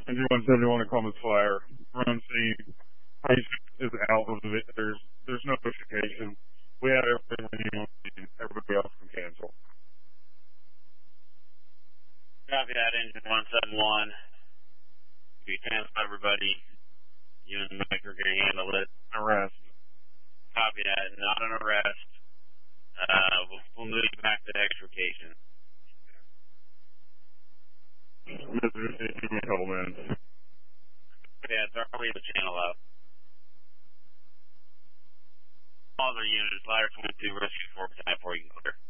Engine 171 to Columbus Flyer. Run C. Patient is out of it. There's no notification. We have everything we need. Everybody else can cancel. Copy that, Engine 171. You cancel everybody. You and Mike are going to handle it. Arrest. Copy that. Not an arrest. We'll move you back to extrication. Give me a couple minutes. Yeah, throw the channel out. All other units, ladder 22, rescue 4 for you can clear.